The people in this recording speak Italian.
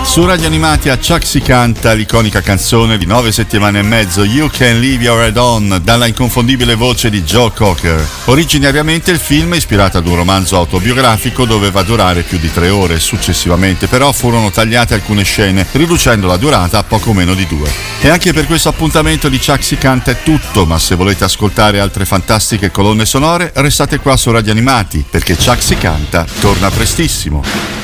Su Radio Animati a Chuck si canta l'iconica canzone di 9 settimane e mezzo You Can Leave Your Head On, dalla inconfondibile voce di Joe Cocker. Originariamente il film, ispirato ad un romanzo autobiografico, doveva durare più di 3 ore, successivamente però furono tagliate alcune scene, riducendo la durata a poco meno di 2. E anche per questo appuntamento di Chuck si canta è tutto, ma se volete ascoltare altre fantastiche colonne sonore restate qua su Radio Animati, perché Chuck si canta torna prestissimo.